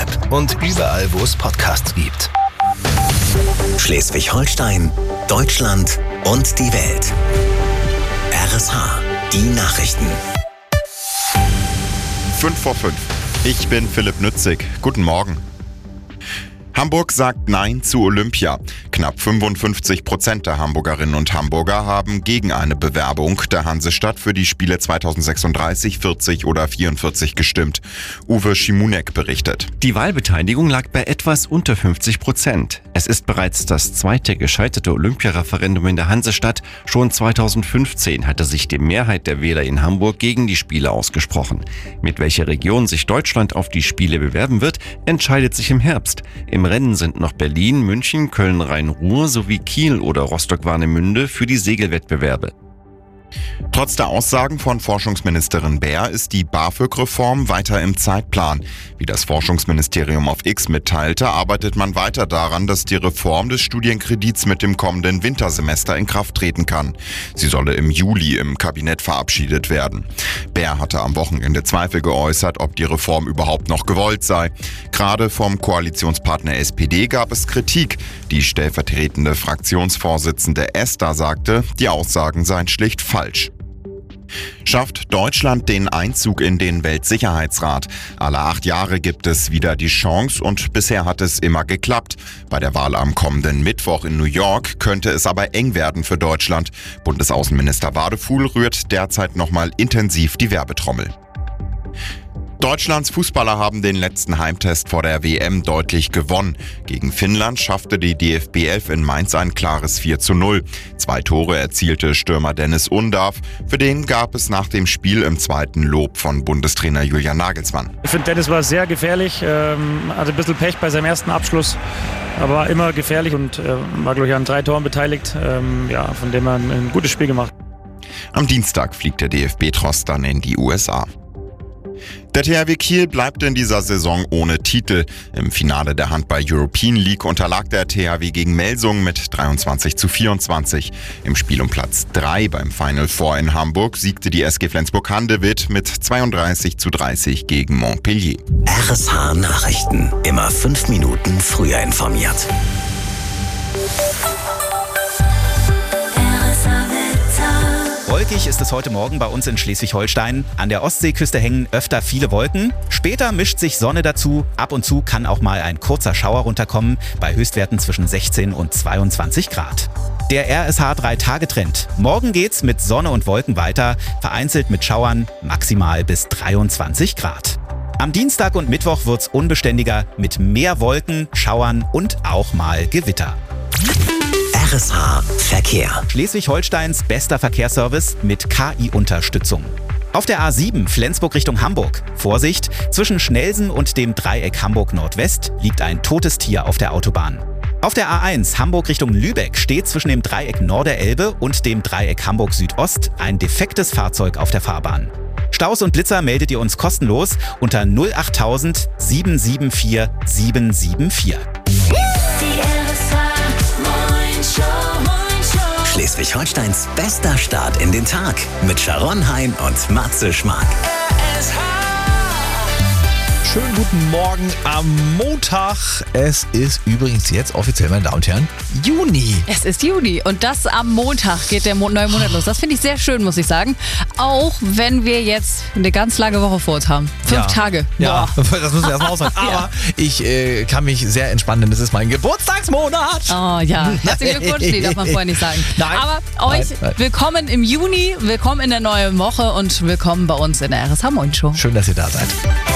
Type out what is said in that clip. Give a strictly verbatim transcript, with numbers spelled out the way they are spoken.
App und überall, wo es Podcasts gibt. Schleswig-Holstein, Deutschland und die Welt. R S H, die Nachrichten. fünf vor fünf. Ich bin Philipp Nützig. Guten Morgen. Hamburg sagt Nein zu Olympia. Knapp fünfundfünfzig Prozent der Hamburgerinnen und Hamburger haben gegen eine Bewerbung der Hansestadt für die Spiele zweitausendsechsunddreißig, vierzig oder vierundvierzig gestimmt. Uwe Schimonek berichtet. Die Wahlbeteiligung lag bei etwas unter fünfzig Prozent. Es ist bereits das zweite gescheiterte Olympiareferendum in der Hansestadt. Schon zweitausendfünfzehn hatte sich die Mehrheit der Wähler in Hamburg gegen die Spiele ausgesprochen. Mit welcher Region sich Deutschland auf die Spiele bewerben wird, entscheidet sich im Herbst. Im Rennen sind noch Berlin, München, Köln, Rhein-Ruhr sowie Kiel oder Rostock-Warnemünde für die Segelwettbewerbe. Trotz der Aussagen von Forschungsministerin Baer ist die BAföG-Reform weiter im Zeitplan. Wie das Forschungsministerium auf X mitteilte, arbeitet man weiter daran, dass die Reform des Studienkredits mit dem kommenden Wintersemester in Kraft treten kann. Sie solle im Juli im Kabinett verabschiedet werden. Baer hatte am Wochenende Zweifel geäußert, ob die Reform überhaupt noch gewollt sei. Gerade vom Koalitionspartner S P D gab es Kritik. Die stellvertretende Fraktionsvorsitzende Esther sagte, die Aussagen seien schlicht falsch. Schafft Deutschland den Einzug in den Weltsicherheitsrat? Alle acht Jahre gibt es wieder die Chance und bisher hat es immer geklappt. Bei der Wahl am kommenden Mittwoch in New York könnte es aber eng werden für Deutschland. Bundesaußenminister Wadefuhl rührt derzeit nochmal intensiv die Werbetrommel. Deutschlands Fußballer haben den letzten Heimtest vor der W M deutlich gewonnen. Gegen Finnland schaffte die D F B elf in Mainz ein klares vier zu null. Zwei Tore erzielte Stürmer Dennis Undav. Für den gab es nach dem Spiel im zweiten Lob von Bundestrainer Julian Nagelsmann. Ich finde, Dennis war sehr gefährlich, ähm, hatte ein bisschen Pech bei seinem ersten Abschluss, aber immer gefährlich und äh, war, glaube ich, an drei Toren beteiligt. Ähm, ja, von dem er ein, ein gutes Spiel gemacht. Am Dienstag fliegt der D F B-Tross dann in die U S A. Der T H W Kiel bleibt in dieser Saison ohne Titel. Im Finale der Handball-European League unterlag der T H W gegen Melsungen mit dreiundzwanzig zu vierundzwanzig. Im Spiel um Platz drei beim Final Four in Hamburg siegte die S G Flensburg-Handewitt mit zweiunddreißig zu dreißig gegen Montpellier. R S H Nachrichten. Immer fünf Minuten früher informiert. Wolkig ist es heute Morgen bei uns in Schleswig-Holstein. An der Ostseeküste hängen öfter viele Wolken. Später mischt sich Sonne dazu. Ab und zu kann auch mal ein kurzer Schauer runterkommen, bei Höchstwerten zwischen sechzehn und zweiundzwanzig Grad. Der R S H drei Tage Trend. Morgen geht's mit Sonne und Wolken weiter, vereinzelt mit Schauern, maximal bis dreiundzwanzig Grad. Am Dienstag und Mittwoch wird's unbeständiger mit mehr Wolken, Schauern und auch mal Gewitter. R S H Verkehr. Schleswig-Holsteins bester Verkehrsservice mit K I-Unterstützung. Auf der A sieben Flensburg Richtung Hamburg. Vorsicht, zwischen Schnelsen und dem Dreieck Hamburg Nordwest liegt ein totes Tier auf der Autobahn. Auf der A eins Hamburg Richtung Lübeck steht zwischen dem Dreieck Norderelbe und dem Dreieck Hamburg Südost ein defektes Fahrzeug auf der Fahrbahn. Staus und Blitzer meldet ihr uns kostenlos unter null achttausend sieben sieben vier sieben sieben vier. Schleswig-Holsteins bester Start in den Tag mit Sharon Hein und Matze Schmark. Schönen guten Morgen am Montag. Es ist übrigens jetzt offiziell, meine Damen und Herren, Juni. Es ist Juni und das am Montag geht der Mo- neue Monat los. Das finde ich sehr schön, muss ich sagen. Auch wenn wir jetzt eine ganz lange Woche vor uns haben. Fünf Ja. Tage. Ja, Boah. das müssen wir erstmal aushalten. Aber Ja. ich äh, kann mich sehr entspannen, denn es ist mein Geburtstagsmonat. Oh ja, herzlichen Glückwunsch, nee, darf man vorher nicht sagen. Nein. Aber euch Nein, nein. willkommen im Juni, willkommen in der neuen Woche und willkommen bei uns in der R S H Morning Show. Schön, dass ihr da seid.